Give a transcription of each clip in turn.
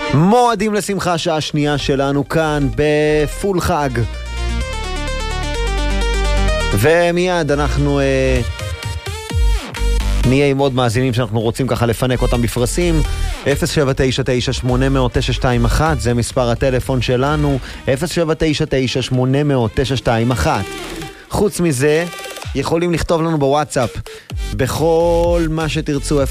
מועדים לשמחה, שעה שנייה שלנו כאן בפול חג. ומיד אנחנו נהיה עם עוד מאזינים שאנחנו רוצים ככה לפנק אותם בפרסים. 0799-800-921 זה מספר הטלפון שלנו, 0799-800-921. חוץ מזה יכולים לכתוב לנו בוואטסאפ בכל מה שתרצו,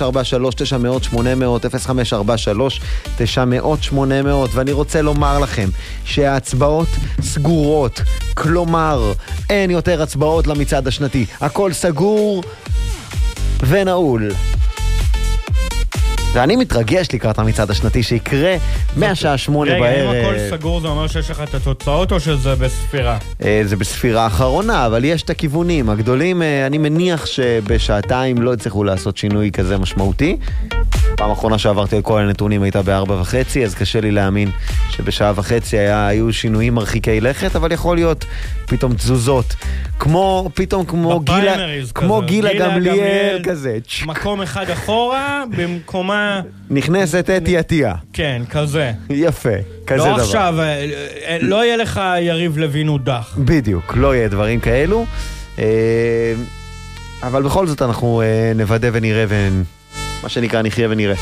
0543-900-800, 0543-900-800. ואני רוצה לומר לכם שההצבעות סגורות, כלומר אין יותר הצבעות למצעד השנתי, הכל סגור ונעול. ואני מתרגש לקראת המצעד השנתי שיקרה מהשעה 8 בערב. רגע, אם הכל סגור זה אומר שיש לך את התוצאות או שזה בספירה? זה בספירה האחרונה, אבל יש את הכיוונים הגדולים. אני מניח שבשעתיים לא יצטרכו לעשות שינוי כזה משמעותי. פעם האחרונה שעברתי על כל הנתונים הייתה ב4:30, אז קשה לי להאמין שבשעה וחצי היו שינויים מרחיקי לכת, אבל יכול להיות פתאום תזוזות. כמו גילה גמליאל כזה. מקום אחד אחורה, במקומה... נכנסת אתי עטיה. כן, כזה. יפה, כזה דבר. לא עכשיו, לא יהיה לך יריב לוין הודח. בדיוק, לא יהיה דברים כאלו. אבל בכל זאת אנחנו נוודא ונראה מה שנקרא נחיה ונראה.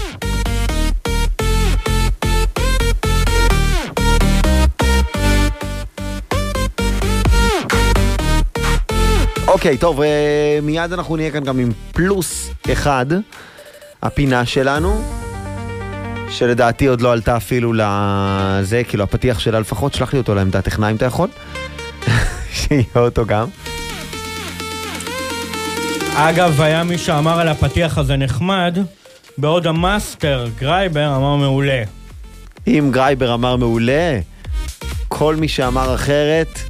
אוקיי, טוב, מיד אנחנו נהיה כאן גם עם פלוס אחד, הפינה שלנו, שלדעתי עוד לא עלתה אפילו לזה, כאילו הפתיח שלה לפחות, שלח לי אותו לעמדת טכנאים, אתה יכול? שיהיה אותו גם. אגב, היה מי שאמר על הפתיח הזה נחמד, בעוד המאסטר גרייבר אמר מעולה. אם גרייבר אמר מעולה, כל מי שאמר אחרת...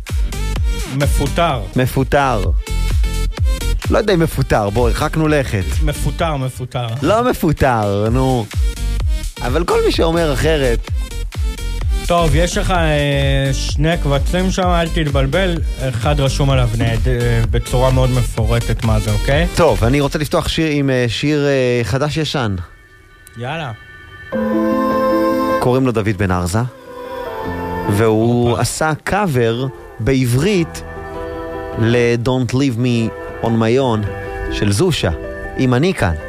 מפוטר. לא יודע אם מפוטר, בוא, הרחקנו לכת. מפוטר. לא מפוטר, נו. אבל כל מי שאומר אחרת... טוב, יש לך שני קבצים שם, אל תתבלבל, אחד רשום עליו בצורה מאוד מפורטת מה זה, אוקיי? טוב, אני רוצה לפתוח שיר עם שיר חדש ישן. יאללה. קוראים לו דוד בן ארזה, והוא עשה קאבר בעברית ל-Don't Leave Me on My Own של זושה, אם אני כאן.